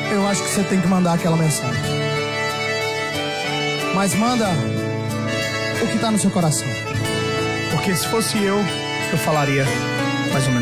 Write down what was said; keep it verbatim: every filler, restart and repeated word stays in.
eu acho que você tem que mandar aquela mensagem. Mas manda o que tá no seu coração. Porque se fosse eu, eu falaria mais ou menos